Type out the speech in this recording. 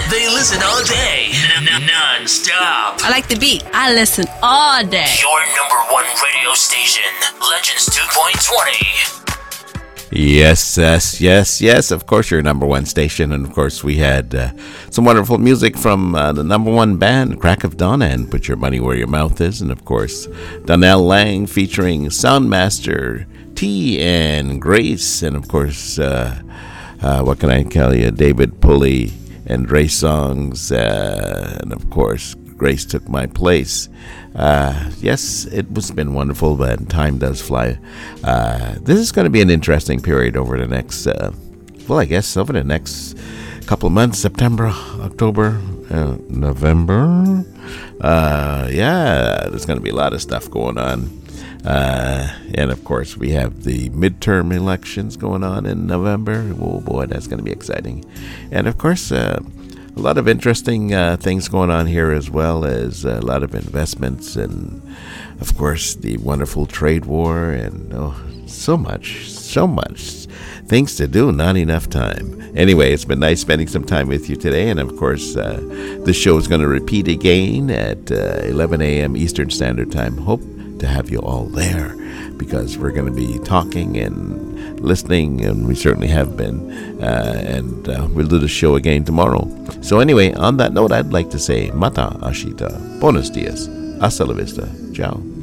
They listen all day, non-stop. I like the beat. I listen all day. Your number one radio station, Legends 2.20. Yes. Of course, your number one station. And of course, we had some wonderful music from the number one band, Crack of Dawn, and Put Your Money Where Your Mouth Is. And of course, Donnell Lang featuring Soundmaster T and Grace. And of course, what can I tell you? David Pulley and Dre Songs. And of course, Grace Took My Place. Yes, it was been wonderful, but time does fly. This is going to be an interesting period over the next, I guess over the next couple of months, September, October, November. There's going to be a lot of stuff going on. And of course, we have the midterm elections going on in November. Oh boy, that's going to be exciting. And of course, a lot of interesting things going on here, as well as a lot of investments, and of course the wonderful trade war, and so much things to do, not enough time. Anyway, it's been nice spending some time with you today, and of course the show is going to repeat again at 11 a.m. Eastern Standard Time. Hope to have you all there, because we're going to be talking and listening, and we certainly have been, and we'll do the show again tomorrow. So anyway, on that note, I'd like to say Mata Ashita, Buenos dias, hasta la vista, ciao.